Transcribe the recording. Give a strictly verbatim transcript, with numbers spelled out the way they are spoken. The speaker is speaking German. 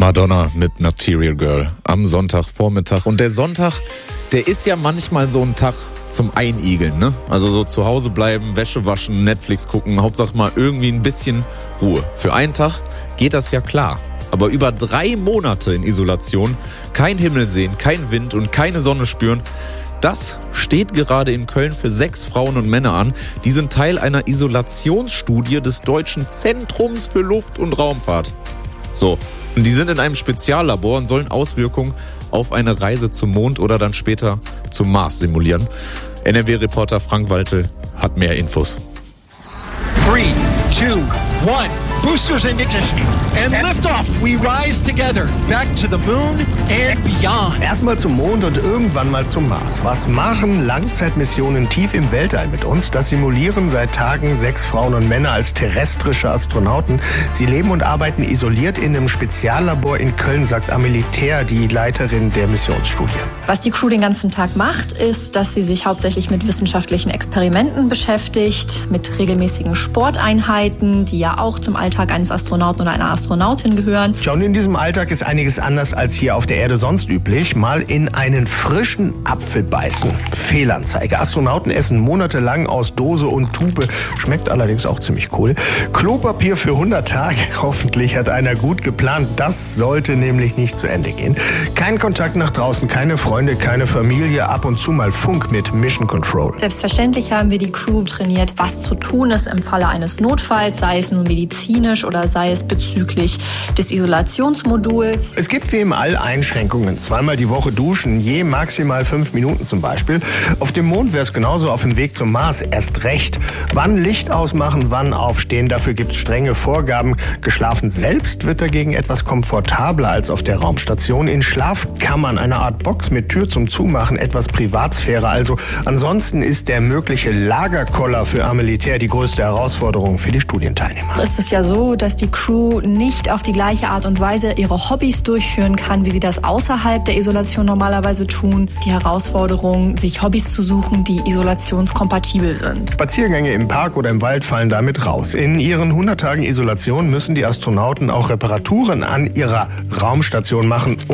Madonna mit Material Girl am Sonntagvormittag. Und der Sonntag, der ist ja manchmal so ein Tag zum Einigeln, ne? Also so zu Hause bleiben, Wäsche waschen, Netflix gucken, Hauptsache mal irgendwie ein bisschen Ruhe. Für einen Tag geht das ja klar. Aber über drei Monate in Isolation, kein Himmel sehen, kein Wind und keine Sonne spüren, das steht gerade in Köln für sechs Frauen und Männer an. Die sind Teil einer Isolationsstudie des Deutschen Zentrums für Luft- und Raumfahrt. So, und die sind in einem Speziallabor und sollen Auswirkungen auf eine Reise zum Mond oder dann später zum Mars simulieren. N R W-Reporter Frank Waltel hat mehr Infos. Three, two, one. Boosters in ignition. And liftoff. We rise together. Back to the moon and beyond. Erstmal zum Mond und irgendwann mal zum Mars. Was machen Langzeitmissionen tief im Weltall mit uns? Das simulieren seit Tagen sechs Frauen und Männer als terrestrische Astronauten. Sie leben und arbeiten isoliert in einem Speziallabor in Köln, sagt Amelie Theer, die Leiterin der Missionsstudie. Was die Crew den ganzen Tag macht, ist, dass sie sich hauptsächlich mit wissenschaftlichen Experimenten beschäftigt, mit regelmäßigen Sporteinheiten, die ja auch zum Alltag eines Astronauten oder einer Astronautin gehören. Ja, und in diesem Alltag ist einiges anders als hier auf der Erde sonst üblich. Mal in einen frischen Apfel beißen. Fehlanzeige. Astronauten essen monatelang aus Dose und Tube. Schmeckt allerdings auch ziemlich cool. Klopapier für hundert Tage. Hoffentlich hat einer gut geplant. Das sollte nämlich nicht zu Ende gehen. Kein Kontakt nach draußen, keine Freunde, keine Familie. Ab und zu mal Funk mit Mission Control. Selbstverständlich haben wir die Crew trainiert, was zu tun ist im Falle eines Notfalls, sei es nun medizinisch oder sei es bezüglich des Isolationsmoduls. Es gibt wie im All Einschränkungen. Zweimal die Woche duschen, je maximal fünf Minuten zum Beispiel. Auf dem Mond wäre es genauso, auf dem Weg zum Mars erst recht. Wann Licht ausmachen, wann aufstehen, dafür gibt es strenge Vorgaben. Geschlafen selbst wird dagegen etwas komfortabler als auf der Raumstation. In Schlafkammern, eine Art Box mit Tür zum Zumachen, etwas Privatsphäre. Also ansonsten ist der mögliche Lagerkoller für Amelie Theer die größte Herausforderung für die Studienteilnehmer. Es ist ja so, dass die Crew nicht auf die gleiche Art und Weise ihre Hobbys durchführen kann, wie sie das außerhalb der Isolation normalerweise tun. Die Herausforderung, sich Hobbys zu suchen, die isolationskompatibel sind. Spaziergänge im Park oder im Wald fallen damit raus. In ihren hundert Tagen Isolation müssen die Astronauten auch Reparaturen an ihrer Raumstation machen.